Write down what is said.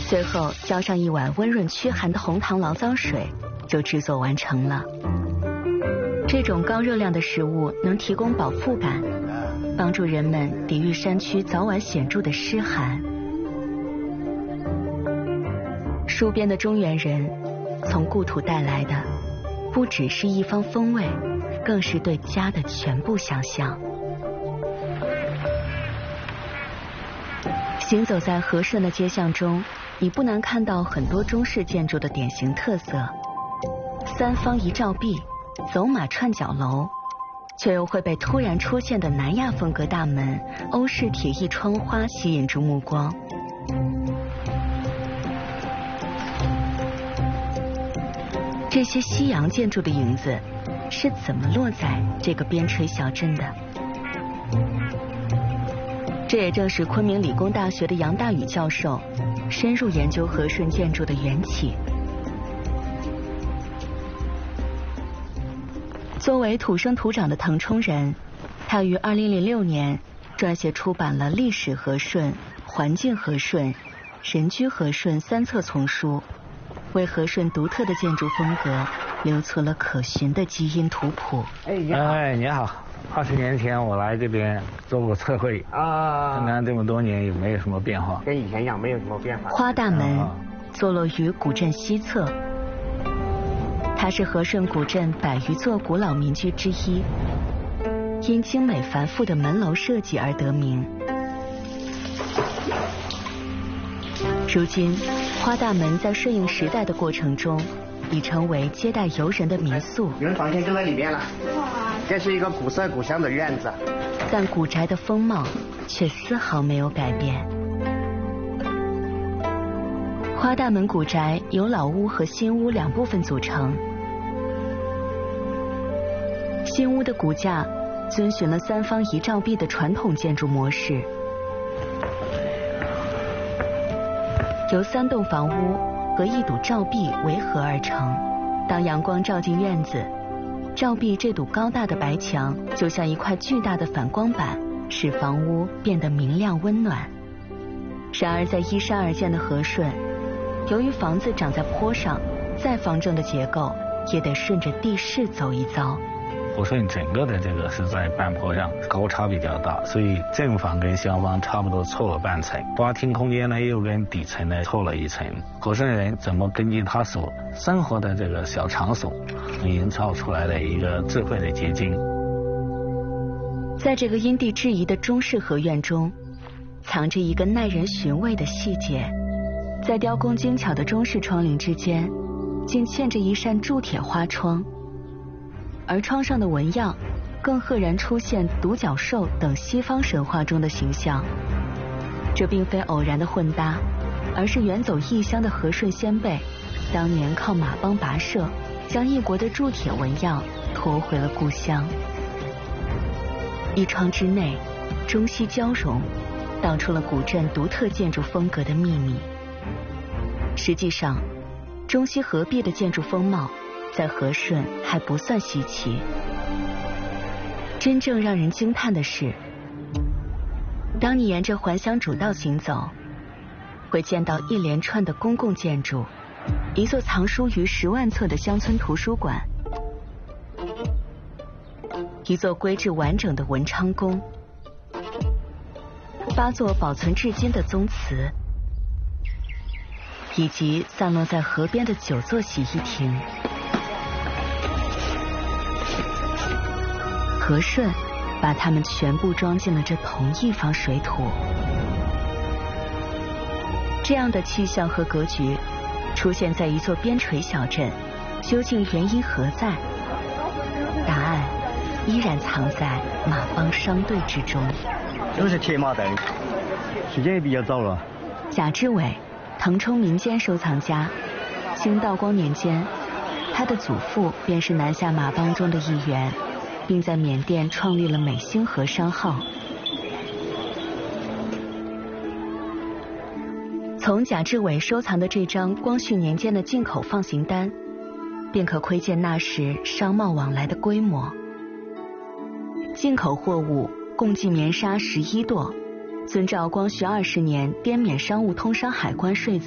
最后浇上一碗温润驱寒的红糖醪糟水，就制作完成了。这种高热量的食物能提供饱腹感，帮助人们抵御山区早晚显著的湿寒。戍边的中原人从故土带来的，不只是一方风味，更是对家的全部想象。行走在和顺的街巷中，你不难看到很多中式建筑的典型特色：三方一照壁、走马串角楼，却又会被突然出现的南亚风格大门、欧式铁艺窗花吸引住目光。这些西洋建筑的影子是怎么落在这个边陲小镇的？这也正是昆明理工大学的杨大宇教授深入研究和顺建筑的缘起。作为土生土长的腾冲人，他于2006年撰写出版了《历史和顺》《环境和顺》《人居和顺》3册丛书，为和顺独特的建筑风格留存了可循的基因图谱。 哎，你好，20年前我来这边做过测绘啊，看看这么多年有没有什么变化？ 跟以前一样，没有什么变化。 花大门坐落于古镇西侧，它是和顺古镇100余座古老民居之一，因精美繁复的门楼设计而得名。如今，花大门在顺应时代的过程中，已成为接待游人的民宿。 有人房间就在里面了。这是一个古色古香的院子， 但古宅的风貌却丝毫没有改变。花大门古宅由老屋和新屋2部分组成。新屋的骨架遵循了三方一照壁的传统建筑模式，由3栋房屋和1堵照壁围合而成。当阳光照进院子，照壁这堵高大的白墙就像一块巨大的反光板，使房屋变得明亮温暖。然而在依山而建的和顺，由于房子长在坡上，再方正的结构也得顺着地势走一遭。 和顺整个的这个是在半坡上，高差比较大，所以正房跟厢房差不多错了半层，花厅空间呢又跟底层呢错了1层。和顺人怎么根据他所生活的这个小场所，营造出来的一个智慧的结晶。 在这个因地制宜的中式合院中，藏着一个耐人寻味的细节，在雕工精巧的中式窗棂之间，竟嵌着一扇铸铁花窗。而窗上的纹样更赫然出现独角兽等西方神话中的形象。这并非偶然的混搭，而是远走异乡的和顺先辈当年靠马帮跋涉，将异国的铸铁纹样拖回了故乡。一窗之内，中西交融，道出了古镇独特建筑风格的秘密。实际上，中西合璧的建筑风貌在和顺还不算稀奇。真正让人惊叹的是，当你沿着还乡主道行走，会见到一连串的公共建筑，一座藏书于10万册的乡村图书馆，一座规制完整的文昌宫，8座保存至今的宗祠，以及散落在河边的9座洗衣亭。和顺把它们全部装进了这同一方水土。这样的气象和格局出现在一座边陲小镇，究竟原因何在？答案依然藏在马帮商队之中。 都是铁马灯，时间也比较早了。 贾志伟，腾冲民间收藏家，清道光年间，他的祖父便是南下马帮中的一员，并在缅甸创立了美兴和商号。从贾志伟收藏的这张光绪年间的进口放行单，便可窥见那时商贸往来的规模。进口货物共计棉纱11垛，遵照光绪20年滇缅商务通商海关税